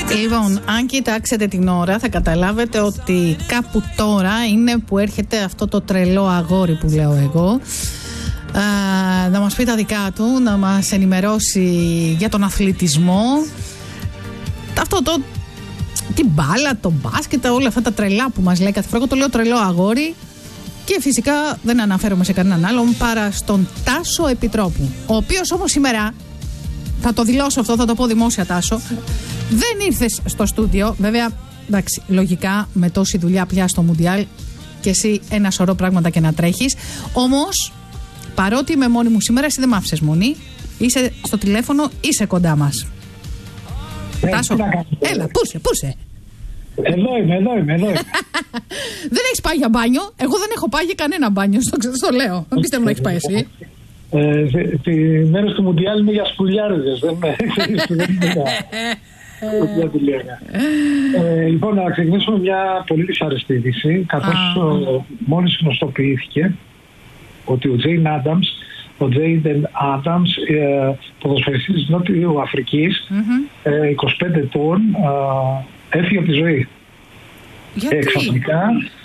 Λοιπόν, αν κοιτάξετε την ώρα θα καταλάβετε ότι κάπου τώρα είναι που έρχεται αυτό το τρελό αγόρι που λέω εγώ, να μας πει τα δικά του, να μας ενημερώσει για τον αθλητισμό, αυτό το την μπάλα, το μπάσκετ, όλα αυτά τα τρελά που μας λέει κάθε φορά. Εγώ το λέω τρελό αγόρι και φυσικά δεν αναφέρομαι σε κανέναν άλλον παρά στον Τάσο Επιτρόπου, ο οποίος όμως σήμερα, θα το δηλώσω αυτό, θα το πω δημόσια Τάσο, δεν ήρθες στο στούντιο. Βέβαια, εντάξει, λογικά με τόση δουλειά πια στο Μουντιάλ και εσύ ένα σωρό πράγματα και να τρέχεις. Όμως, παρότι είμαι μόνη μου σήμερα, εσύ δεν μ' άφησες μόνη. Είσαι στο τηλέφωνο, είσαι κοντά μας. Τάσο, έλα, πού είσαι. Εδώ είμαι. Δεν έχεις πάει για μπάνιο? Εγώ δεν έχω πάει για κανένα μπάνιο, στο λέω. Δεν πιστεύω να έχεις πάει εσύ. Τη μέρα του Μουντιάλ είμαι για σπουλιάριδες. Δεν είναι για δουλειά. Λοιπόν, να ξεκινήσουμε μια πολύ δυσάρεστη είδηση, καθώς μόλις γνωστοποιήθηκε ότι ο Τζέιντεν Άνταμς, ποδοσφαιριστής της Νότιου Αφρικής, 25 ετών, έφυγε από τη ζωή. Ξαφνικά.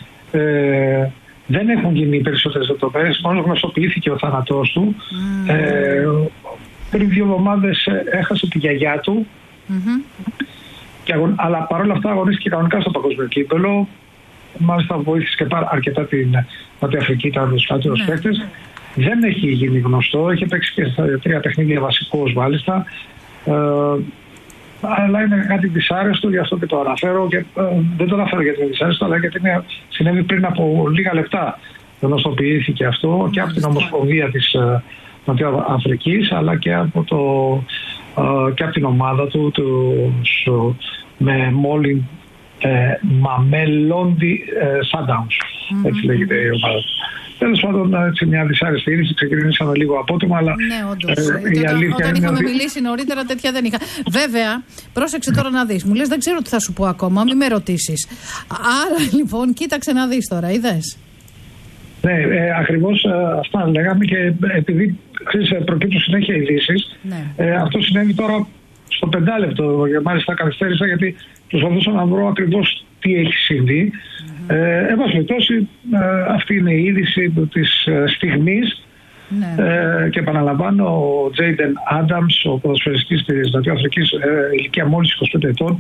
Δεν έχουν γίνει περισσότερες λεπτομέρειες, μόνο γνωστοποιήθηκε ο θάνατός του. Πριν 2 εβδομάδες έχασε τη γιαγιά του, αλλά παρόλα αυτά αγωνίστηκε κανονικά στο παγκόσμιο κύπελλο. Μάλιστα βοήθησε και αρκετά την Νότια Αφρική, ήταν τους φάτηρους παίκτες. Δεν έχει γίνει γνωστό, έχει παίξει και στα 3 παιχνίδια βασικός μάλιστα. Αλλά είναι κάτι δυσάρεστο, γι' αυτό και το αναφέρω. Και δεν το αναφέρω γιατί είναι δυσάρεστο, αλλά γιατί συνέβη πριν από λίγα λεπτά. Γνωστοποιήθηκε αυτό και από την Ομοσπονδία της Νοτιοαφρικής, αλλά και από, και από την ομάδα του με Μόλιν Μαμελόντι Σάνταουνς. Έτσι λέγεται η ομάδα του. Τέλος πάντων, έτσι μια δυσάρεστη είδηση. Ξεκινήσαμε λίγο απότομα, αλλά ναι, όντως. Όταν είχαμε μιλήσει νωρίτερα, τέτοια δεν είχα. Βέβαια, πρόσεξε τώρα να δεις. Μου λες, δεν ξέρω τι θα σου πω ακόμα, μην με ρωτήσεις. Άρα λοιπόν, κοίταξε να δεις τώρα, είδες. Ναι, ακριβώς αυτά λέγαμε και επειδή προκύπτουν συνέχεια ειδήσεις, αυτό συνέβη τώρα στο 5 λεπτό. Μάλιστα καθυστέρησα γιατί προσπαθούσα να βρω ακριβώς τι έχει συμβεί. Εν πάση περιπτώσει, αυτή είναι η είδηση της στιγμής. Και επαναλαμβάνω, ο Τζέιντεν Άνταμς, ο ποδοσφαιριστής της Νοτιοαφρικής, ηλικία μόλις 25 ετών,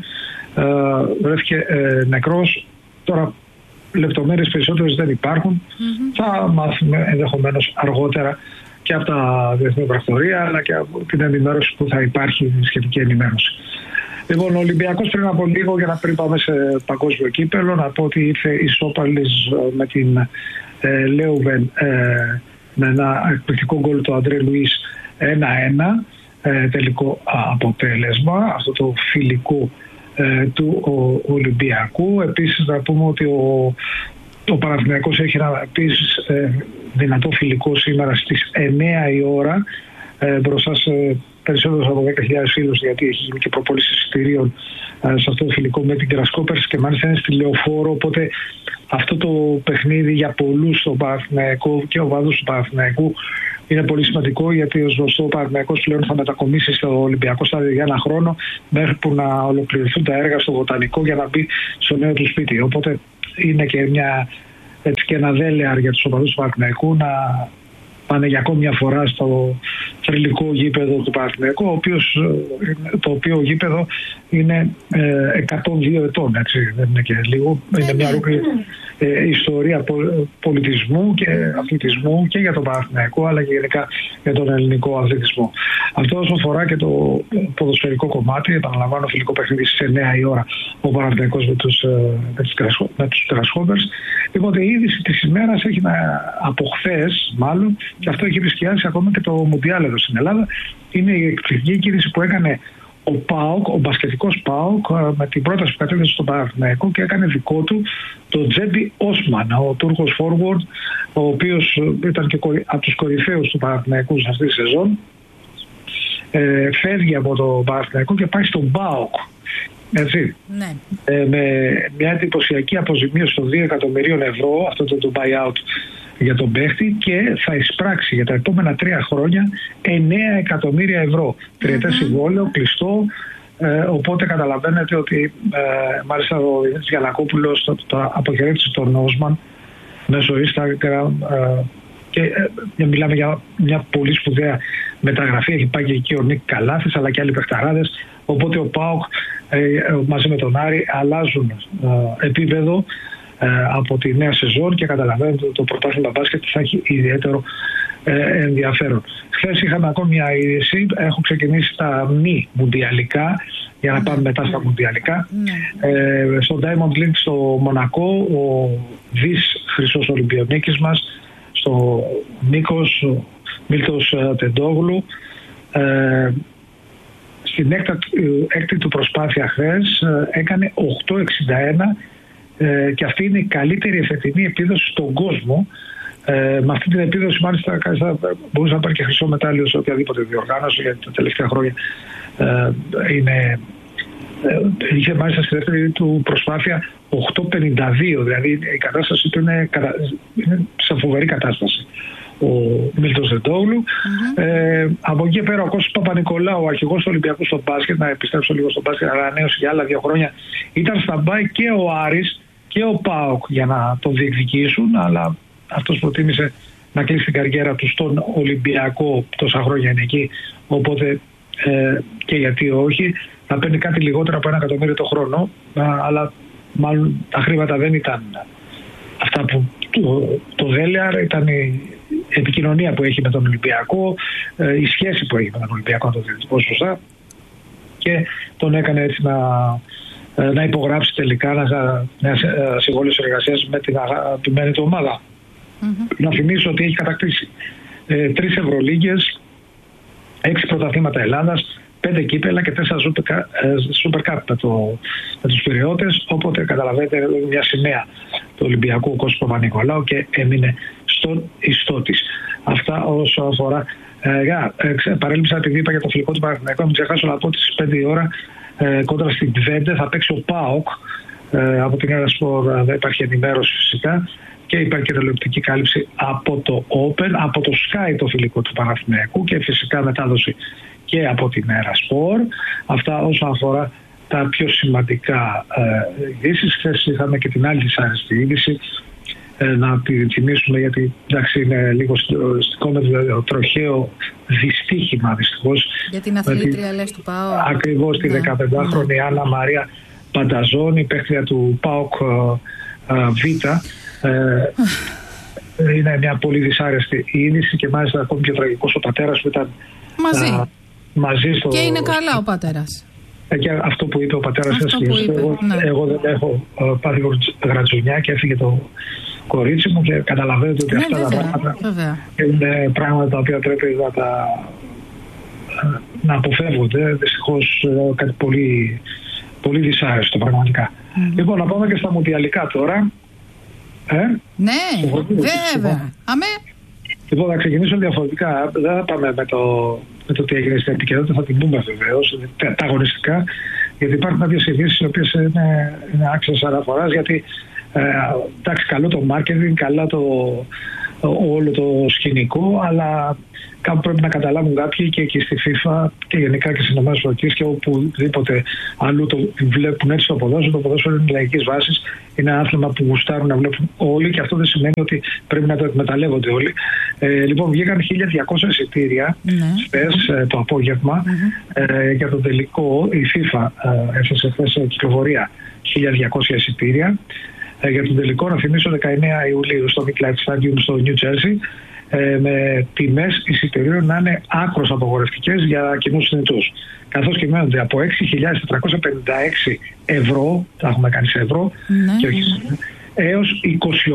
βρέθηκε νεκρός. Τώρα λεπτομέρειες περισσότερες δεν υπάρχουν. Θα μάθουμε ενδεχομένως αργότερα και από τα διεθνή πρακτορία, αλλά και από την ενημέρωση που θα υπάρχει, η σχετική ενημέρωση. Λοιπόν, ο Ολυμπιακός πριν από λίγο, για να πριν πάμε σε παγκόσμιο κύπελλο, να πω ότι ήρθε ισόπαλης με την Λέουβεν με ένα εκπληκτικό γκολ του Αντρέ Λουίς 1-1, τελικό αποτέλεσμα, αυτό το φιλικό του Ολυμπιακού. Επίσης να πούμε ότι ο Παναθηναϊκός έχει ένα επίσης δυνατό φιλικό σήμερα στις 9 η ώρα μπροστά σε περισσότερους από 10.000 φίλους, γιατί έχει γίνει και προπόληση εισιτηρίων σε αυτό το φιλικό με την Grasshoppers και μάλιστα είναι στη Λεωφόρο. Οπότε αυτό το παιχνίδι για πολλούς στον Παναθηναϊκό και οπαδούς του Παναθηναϊκού είναι πολύ σημαντικό, γιατί ως γνωστό ο Παναθηναϊκός πλέον θα μετακομίσει στο Ολυμπιακό στάδιο για 1 χρόνο, μέχρι που να ολοκληρωθούν τα έργα στο Βοτανικό για να μπει στο νέο του σπίτι. Οπότε είναι και και ένα δέλεαρ για τους οπαδούς του Παναθηναϊκού να πάνε για ακόμη μια φορά στο θρυλικό γήπεδο του Παναθηναϊκού, το οποίο γήπεδο είναι 102 ετών, έτσι, δεν είναι και λίγο. Είναι μια ιστορία πολιτισμού και αθλητισμού και για τον Παναθηναϊκό, αλλά και γενικά για τον ελληνικό αθλητισμό. Αυτό όσον αφορά και το ποδοσφαιρικό κομμάτι, επαναλαμβάνω, φιλικό παιχνίδι στις 9 η ώρα ο Παναθηναϊκός με τους Grasshoppers. Λοιπόν, η είδηση της ημέρας έχει από χθες μάλλον, και αυτό έχει επισκιάσει ακόμα και το Μουντιάλ εδώ στην Ελλάδα, είναι η εκπληκτική κίνηση που έκανε ο ΠΑΟΚ, ο μπασκετικός ΠΑΟΚ, με την πρόταση που κατέθεσε στον Παναθηναϊκό και έκανε δικό του το Τζέντι Όσμαν, ο Τούρκος forward, ο οποίος ήταν και από τους κορυφαίους του Παναθηναϊκού σε αυτή τη σεζόν. Φεύγει από το Παναθηναϊκό και πάει στον ΠΑΟΚ. Έτσι. Ναι. Με μια εντυπωσιακή αποζημίωση των 2 εκατομμυρίων ευρώ, αυτό το buyout για τον παίχτη, και θα εισπράξει για τα επόμενα 3 χρόνια 9 εκατομμύρια ευρώ. Τριετές συμβόλαιο, κλειστό, Οπότε καταλαβαίνετε ότι μάλιστα ο Δημήτρης Γιαννακόπουλος το αποχαιρέτησε τον Όσμαν μέσω Instagram και μιλάμε για μια πολύ σπουδαία μεταγραφή. Έχει πάει και εκεί ο Νίκ Καλάθης αλλά και άλλοι παιχταράδες. Οπότε ο ΠΑΟΚ μαζί με τον Άρη αλλάζουν επίπεδο από τη νέα σεζόν και καταλαβαίνετε ότι το πρωτάθλημα μπάσκετ θα έχει ιδιαίτερο ενδιαφέρον. Χθες είχαμε ακόμη μια είδηση. Έχω ξεκινήσει τα μη μουντιαλικά για να πάμε μετά στα μουντιαλικά. Στο Diamond League στο Μονακό ο Δης Χρυσός Ολυμπιονίκης μας, στο Νίκος Μίλτος Τεντόγλου, στην έκτη του προσπάθεια χθες έκανε 8,61 και αυτή είναι η καλύτερη εφετινή επίδοση στον κόσμο. Με αυτή την επίδοση μάλιστα μπορούσε να πάρει και χρυσό μετάλλιο σε οποιαδήποτε διοργάνωση, γιατί τα τελευταία χρόνια είχε μάλιστα στη δεύτερη του προσπάθεια 8,52, δηλαδή η κατάσταση του είναι σε φοβερή κατάσταση ο Μίλτος Τεντόγλου. Από εκεί πέρα ο Κώστας Παπα-Νικολάου, ο αρχηγός του Ολυμπιακού στο μπάσκετ, να επιστρέψω λίγο στο μπάσκετ, ανανέωσε για άλλα 2 χρόνια, ήταν στα μπάι και ο Άρης και ο ΠΑΟΚ για να τον διεκδικήσουν, αλλά αυτός προτίμησε να κλείσει την καριέρα του στον Ολυμπιακό, τόσα χρόνια είναι εκεί, οπότε και γιατί όχι, θα παίρνει κάτι λιγότερο από 1 εκατομμύριο το χρόνο, αλλά μάλλον τα χρήματα δεν ήταν αυτά που το δέλεαρ, ήταν η επικοινωνία που έχει με τον Ολυμπιακό, η σχέση που έχει με τον Ολυμπιακό, να το πω σωστά, και τον έκανε έτσι να υπογράψει τελικά ένα συμβόλαιο εργασίας με την αγαπημένη του ομάδα. Να θυμίσω ότι έχει κατακτήσει 3 Ευρωλίγκες, 6 πρωταθλήματα Ελλάδας, 5 κύπελα και 4 Super Cup με τους Πειραιώτες. Οπότε καταλαβαίνετε μια σημαία του Ολυμπιακού Κώστας Παπα-Νικολάου και έμεινε στον ιστό της. Αυτά όσο αφορά. Παρέλειψα επειδή είπα για το φιλικό του Παναθηναϊκού. Μην ξεχάσω να πω ότι στις 5 η ώρα κόντρα στην Τβέντε θα παίξει ο ΠΑΟΚ. Από την Έρα Σπορ δεν υπάρχει ενημέρωση φυσικά. Και υπάρχει και τηλεοπτική κάλυψη από το Open, από το Sky το φιλικό του Παναθηναϊκού και φυσικά μετάδοση και από την Έρα Σπορ. Αυτά όσον αφορά τα πιο σημαντικά ειδήσεις. Χθες είχαμε και την άλλη δυσάρεστη είδηση, να τη θυμίσουμε γιατί εντάξει είναι λίγο στικό με το τροχαίο δυστύχημα δυστυχώς. Για την αθλήτρια λες του ΠΑΟΚ. Ακριβώς τη 15χρονη Άννα Μαρία Πανταζόνη, παίκτρια του ΠΑΟΚ Β. Είναι μια πολύ δυσάρεστη είδηση και μάλιστα ακόμη πιο τραγικός ο πατέρας που ήταν μαζί στο... Και είναι καλά ο πατέρας. Και αυτό που είπε ο πατέρας εγώ δεν έχω πάθει γρατζουνιά και έφυγε το κορίτσι μου και καταλαβαίνετε ότι αυτά τα πράγματα είναι πράγματα τα οποία πρέπει να αποφεύγονται. Δυστυχώς κάτι πολύ, πολύ δυσάρεστο πραγματικά. Λοιπόν, να πάμε και στα μουντιαλικά τώρα. Ναι, βέβαια. Αμέ. Λοιπόν, θα ξεκινήσω διαφορετικά. Δεν θα πάμε με το τι έγινε στην επικαιρότητα, θα την πούμε βεβαίως, τα αγωνιστικά, γιατί υπάρχουν κάποιες ειδήσεις οι οποίες είναι άξιες αναφοράς, γιατί εντάξει, καλό το marketing, καλά όλο το σκηνικό, αλλά κάπου πρέπει να καταλάβουν κάποιοι και εκεί στη FIFA και γενικά και στις ΗΠΑ και οπουδήποτε αλλού το βλέπουν έτσι το ποδόσφαιρο είναι λαϊκής βάσης, είναι ένα άθλημα που γουστάρουν να βλέπουν όλοι και αυτό δεν σημαίνει ότι πρέπει να το εκμεταλλεύονται όλοι. Λοιπόν, βγήκαν 1.200 εισιτήρια χθες το απόγευμα για το τελικό. Η FIFA έφεσε χθες κυκλοφορία 1.200 εισιτήρια. Για τον τελικό, να θυμίσω, 19 Ιουλίου στο MetLife Stadium στο New Jersey, με τιμές εισιτηρίων να είναι άκρως απαγορευτικές για κοινούς θνητούς. Καθώς κυμαίνονται από 6.456 ευρώ, τα έχουμε κάνει σε ευρώ, και όχι, έως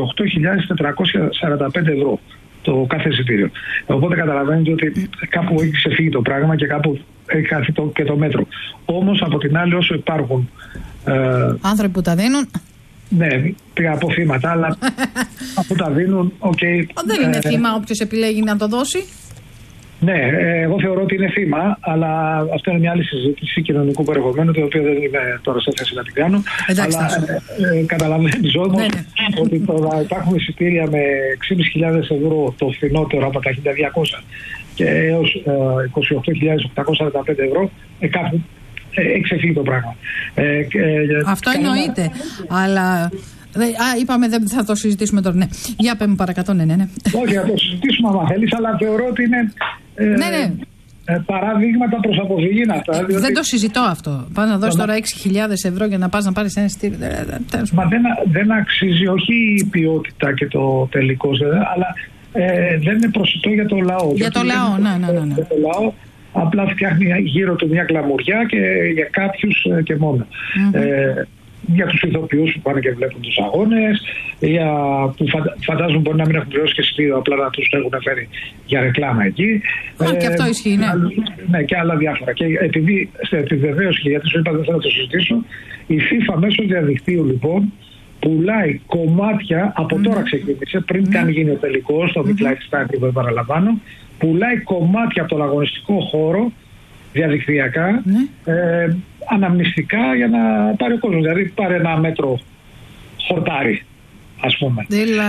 28.445 ευρώ το κάθε εισιτήριο. Οπότε καταλαβαίνετε ότι κάπου έχει ξεφύγει το πράγμα και κάπου έχει χαθεί και το μέτρο. Όμως από την άλλη, όσο υπάρχουν άνθρωποι που τα δίνουν. Ναι, πήγα από θύματα, αλλά αφού τα δίνουν, δεν είναι θύμα όποιος επιλέγει να το δώσει. Ναι, εγώ θεωρώ ότι είναι θύμα, αλλά αυτό είναι μια άλλη συζήτηση κοινωνικού περιεχομένου, το οποίο δεν είμαι τώρα σε θέση να την κάνω. Εντάξει, αλλά καταλαβαίνεις όμως ότι τώρα υπάρχουν εισιτήρια με 6.500 ευρώ το φθηνότερο από τα 1.200 και έως 28.845 ευρώ, κάπου εξεφύγει το πράγμα. Αυτό εννοείται. Αλλά. Είπαμε δεν θα το συζητήσουμε τώρα. Ναι. Για πέ μου παρακάτω, ναι. Όχι, θα το συζητήσουμε άμα θέλεις, αλλά θεωρώ ότι είναι. Ναι. Παραδείγματα προς αποφυγή αυτά. Δεν το συζητώ αυτό. Πας να δώσεις τώρα 6.000 ευρώ για να πας να πάρεις ένα εισιτήριο. Μα δεν αξίζει, όχι η ποιότητα και το τελικό, αλλά δεν είναι προσιτό για το λαό. Για το λαό, ναι. Για το λαό απλά φτιάχνει γύρω του μια κλαμουριά και για κάποιους και μόνο. Για τους ηθοποιούς που πάνε και βλέπουν τους αγώνες, που φαντάζομαι μπορεί να μην έχουν πληρώσει και εισιτήριο, απλά να τους έχουν φέρει για ρεκλάμα εκεί. Και αυτό ισχύει, ναι. Ναι, και άλλα διάφορα. Και επειδή στην επιβεβαίωση, και γιατί σου είπα δεν θέλω να το συζητήσω, η FIFA μέσω διαδικτύου λοιπόν πουλάει κομμάτια, από τώρα ξεκίνησε, πριν καν γίνει ο τελικός, το Big Light Stand που επαναλαμβάνω, πουλάει κομμάτια από τον αγωνιστικό χώρο διαδικτυακά, αναμνηστικά για να πάρει ο κόσμος. Δηλαδή πάρει ένα μέτρο χορτάρι, ας πούμε.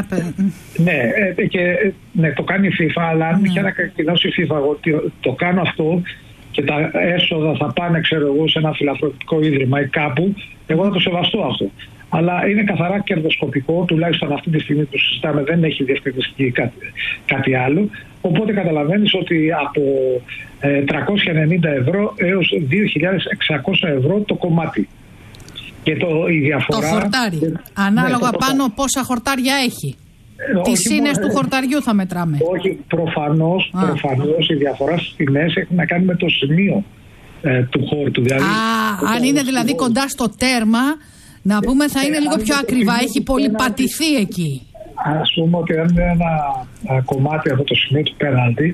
Ναι, το κάνει η FIFA, αλλά αν είχε ανακοινώσει η FIFA ότι το κάνω αυτό και τα έσοδα θα πάνε, ξέρω εγώ, σε ένα φιλανθρωπικό ίδρυμα ή κάπου, εγώ θα το σεβαστώ αυτό. Αλλά είναι καθαρά κερδοσκοπικό, τουλάχιστον αυτή τη στιγμή που συζητάμε δεν έχει διευκρινιστεί κάτι άλλο. Οπότε καταλαβαίνεις ότι από 390 ευρώ έως 2.600 ευρώ το κομμάτι. Και η διαφορά... Το χορτάρι. Ανάλογα πάνω πόσα χορτάρια έχει. Τις σύνες του χορταριού θα μετράμε. Όχι, προφανώς η διαφορά στις τιμές έχει να κάνει με το σημείο του χόρτου. Δηλαδή, αν είναι δηλαδή κοντά στο τέρμα, να πούμε θα είναι λίγο πιο ακριβά. Έχει πολυπατηθεί εκεί. Ας πούμε ότι αν είναι ένα κομμάτι από το σημείο του πέναλτι,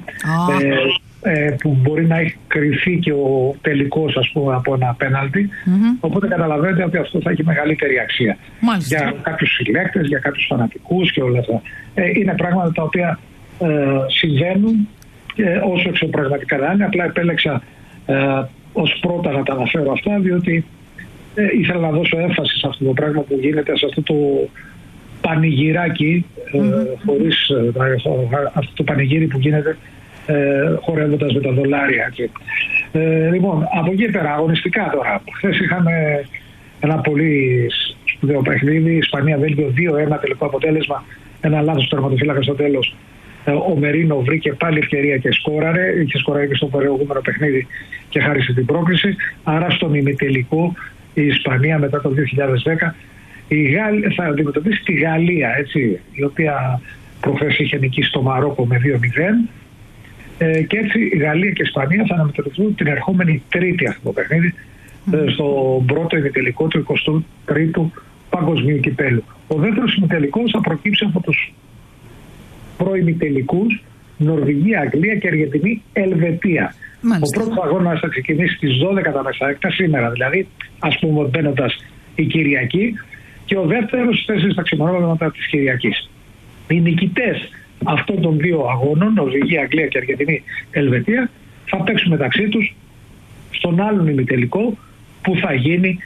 που μπορεί να έχει κρυφεί και ο τελικός, ας πούμε, από ένα πέναλτι, οπότε καταλαβαίνετε ότι αυτό θα έχει μεγαλύτερη αξία. Μάλιστα. Για κάποιους συλλέκτες, για κάποιους φανατικούς και όλα αυτά. Είναι πράγματα τα οποία συμβαίνουν όσο εξωπραγματικά να είναι. Απλά επέλεξα ως πρώτα να τα αναφέρω αυτά, διότι ήθελα να δώσω έμφαση σε αυτό το πράγμα που γίνεται, σε αυτό το πανηγυράκι, χωρίς αυτό το πανηγύρι που γίνεται χορεύοντας με τα δολάρια. Λοιπόν, από εκεί πέρα, αγωνιστικά τώρα. Χθες είχαμε ένα πολύ σπουδαίο παιχνίδι, Ισπανία-Βέλγιο 2-1 τελικό αποτέλεσμα, ένα λάθος τερματοφύλακα στο τέλος. Ο Μερίνο βρήκε πάλι ευκαιρία και σκόραρε, είχε σκοράρει και στο προηγούμενο παιχνίδι και χάρισε την πρόκριση. Άρα στον ημιτελικό η Ισπανία μετά το 2010 θα αντιμετωπίσει τη Γαλλία, έτσι, η οποία προχθές είχε νικήσει στο Μαρόκο με 2-0. Και έτσι η Γαλλία και η Ισπανία θα αναμετωπιστούν την ερχόμενη Τρίτη αυτό το παιχνίδι, στο πρώτο ημιτελικό του 23ου Παγκοσμίου Κυπέλλου. Ο δεύτερος ημιτελικός θα προκύψει από τους προημιτελικούς Νορβηγία, Αγγλία και Αργεντινή, Ελβετία. Ο πρώτος αγώνας θα ξεκινήσει στις 12 τα μεσάνυχτα σήμερα, δηλαδή ας πούμε μπαίνοντας η Κυριακή, και ο δεύτερος στις 4 τα ξημερώματα της Κυριακής. Οι νικητές αυτών των δύο αγώνων, Νορβηγία, Αγγλία και Αργεντινή, Ελβετία, θα παίξουν μεταξύ τους στον άλλον ημιτελικό που θα γίνει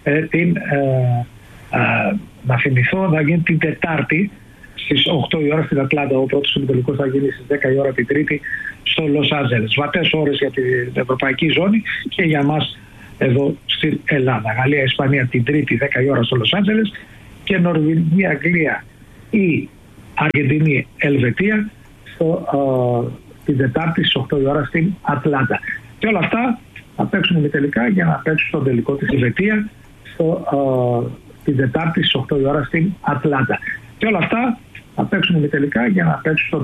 να θυμηθώ, θα γίνει την Τετάρτη στις 8 η ώρα στην Ατλάντα. Ο πρώτος ημιτελικός θα γίνει στις 10 η ώρα την Τρίτη στο Λος Άντζελες. Βατές ώρες για την ευρωπαϊκή ζώνη και για μας εδώ στην Ελλάδα. Γαλλία, Ισπανία την Τρίτη 10 η ώρα στο Λος Άντζελες και Νορβηγία, Αγγλία ή Αργεντινή, Ελβετία την Τετάρτη στις 8 η ώρα στην Ατλάντα. Και όλα αυτά θα παίξουν ημιτελικά για να παίξουν στον τελικό της Ελβετία την Τετάρτη στις 8 η ώρα στην Ατλάντα. Και όλα αυτά θα παίξουν ημιτελικά για να παίξουν στον